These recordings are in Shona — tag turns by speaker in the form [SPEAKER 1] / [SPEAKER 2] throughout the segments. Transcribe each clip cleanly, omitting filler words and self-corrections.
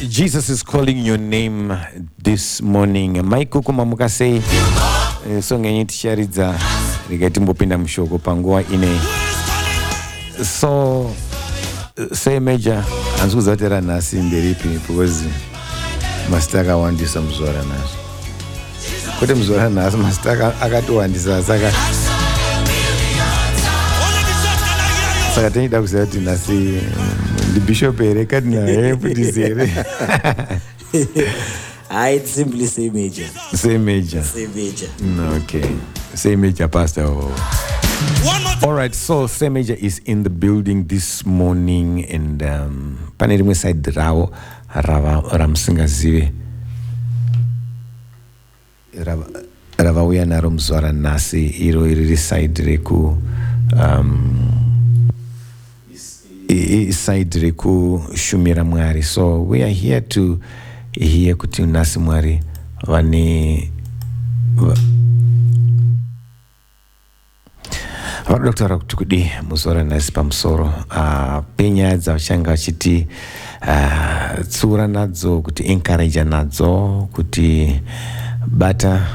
[SPEAKER 1] Jesus is calling your name this morning. Maikuku mamuka say song yenye tisharidza rikatimbopinda mushoko panguwa ine. So say major anzukuzatera nasi nderipi because mastaka wandisa mzora naso. Kote mzora naso mastaka akatowandisa saka tenida kusati nasi the bishop erekadi na putizere.
[SPEAKER 2] I simply say major.
[SPEAKER 1] Say major.
[SPEAKER 2] Say major.
[SPEAKER 1] Okay. Say major, Pastor. All right. So Say Major is in the building this morning, and panelimu side rao ramsinga zive rava uya naro mzwara nasi iro iri side reku side reku shumira mwari. So we are here to hear kuti nasi mwari vane vadoktora kuti kudi muzora nasi pamusoro penya dzavachanga vachiti tsura nadzo, kuti encourage nadzo, kuti bata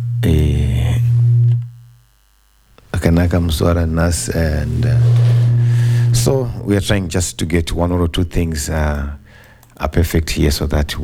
[SPEAKER 1] akanaka muzora nasi. And so we are trying just to get one or two things are perfect here so that